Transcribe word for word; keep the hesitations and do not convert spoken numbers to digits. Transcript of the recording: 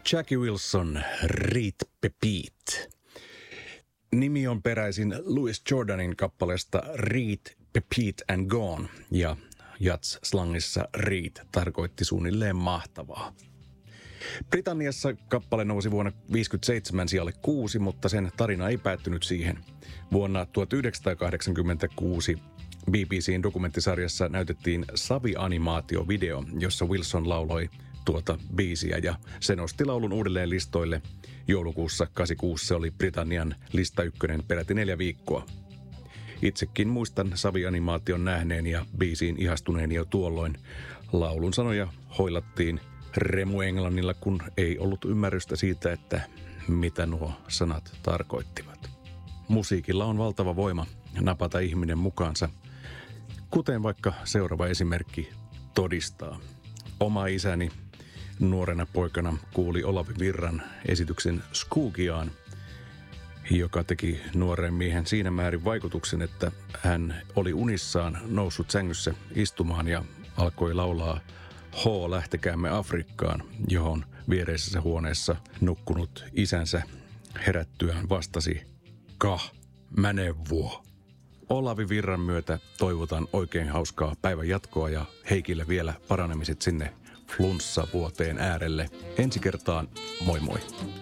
Jackie Wilson, Reed Pepite. Nimi on peräisin Louis Jordanin kappaleesta Reed Pepite and Gone, ja jazz-slangissa Reed tarkoitti suunnilleen mahtavaa. Britanniassa kappale nousi vuonna tuhatyhdeksänsataayhdeksänkymmentäseitsemän sijalle kuusi, mutta sen tarina ei päättynyt siihen. Vuonna tuhatyhdeksänsataakahdeksankymmentäkuusi B B C:n dokumenttisarjassa näytettiin savianimaatiovideo, jossa Wilson lauloi tuota biisiä, ja se nosti laulun uudelleen listoille. Joulukuussa kahdeksankymmentäkuusi se oli Britannian lista ykkönen peräti neljä viikkoa. Itsekin muistan savianimaation nähneen ja biisiin ihastuneen jo tuolloin. Laulun sanoja hoilattiin remuenglannilla, kun ei ollut ymmärrystä siitä, että mitä nuo sanat tarkoittivat. Musiikilla on valtava voima napata ihminen mukaansa, kuten vaikka seuraava esimerkki todistaa. Oma isäni nuorena poikana kuuli Olavi Virran esityksen Skoogiaan, joka teki nuoren miehen siinä määrin vaikutuksen, että hän oli unissaan noussut sängyssä istumaan ja alkoi laulaa H, lähtekäämme Afrikkaan, johon viereisessä huoneessa nukkunut isänsä herättyään vastasi, kah, mene vuo. Olavi Virran myötä toivotan oikein hauskaa päivän jatkoa ja Heikille vielä paranemiset sinne flunssavuoteen äärelle. Ensi kertaan, moi moi.